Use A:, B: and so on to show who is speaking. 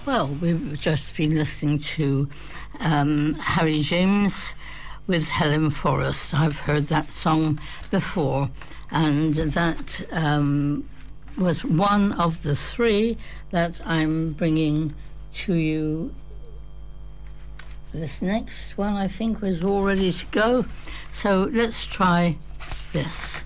A: Well, we've just been listening to Harry James with Helen Forrest. I've heard that song before, and that was one of the three that I'm bringing to you. This next one, I think, was all ready to go. So let's try this.